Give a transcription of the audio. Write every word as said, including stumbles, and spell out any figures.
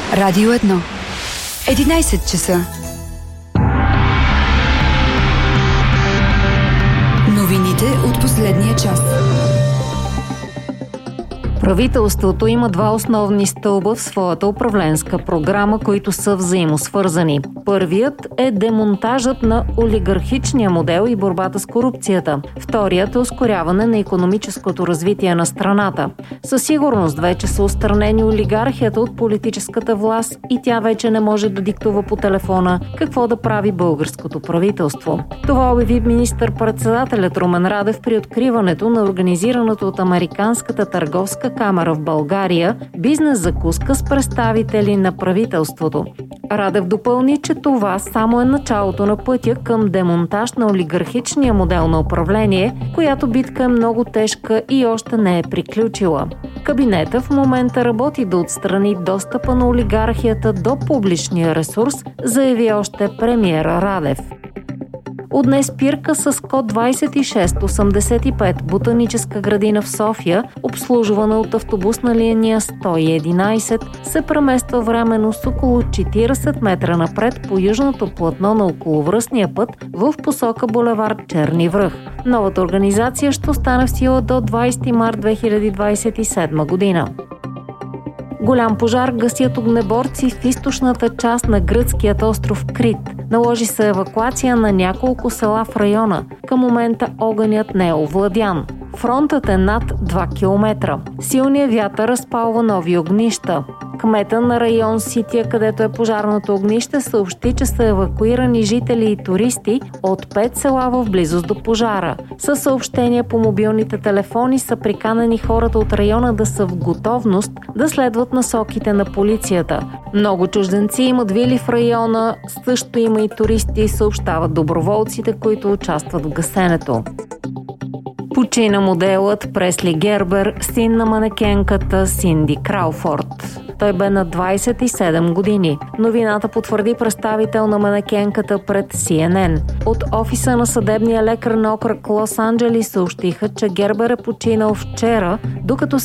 Радио едно. единайсет часа. Новините от последния час. Правителството има два основни стълба в своята управленска програма, които са взаимосвързани. Първият е демонтажът на олигархичния модел и борбата с корупцията. Вторият е ускоряване на икономическото развитие на страната. Със сигурност вече са отстранени олигархията от политическата власт и тя вече не може да диктува по телефона какво да прави българското правителство. Това обяви министър-председателят Румен Радев при откриването на организираното от Американската търговска камара в България бизнес закуска с представители на правителството. Радев допълни, че това само е началото на пътя към демонтаж на олигархичния модел на управление, която битка е много тежка и още не е приключила. Кабинета в момента работи да отстрани достъпа на олигархията до публичния ресурс, заяви още премиера Радев. От днес спирка с код двайсет и шест осемдесет и пет Ботаническа градина в София, обслужвана от автобусна линия сто и единайсет, се премества временно с около четирийсет метра напред по южното платно на околовръстния път в посока булевард Черни връх. Новата организация ще остане в сила до двайсети март две хиляди двайсет и седма година. Голям пожар гасят огнеборци в източната част на гръцкият остров Крит. Наложи се евакуация на няколко села в района. Към момента огънят не е овладян. Фронтът е над два километра. Силният вятър разпалва нови огнища. Кмета на район Сития, където е пожарното огнище, съобщи, че са евакуирани жители и туристи от пет села в близост до пожара. Със съобщения по мобилните телефони са приканени хората от района да са в готовност да следват насоките на полицията. Много чужденци имат вили в района, също има и туристи, съобщават доброволците, които участват в гасенето. Почина моделът Пресли Гербер, син на манекенката Синди Крауфорд. Той бе на двайсет и седем години. Новината потвърди представител на манекенката пред Си Ен Ен. От офиса на съдебния лекар на окръг Лос-Анджелис съобщиха, че Гербер е починал вчера, докато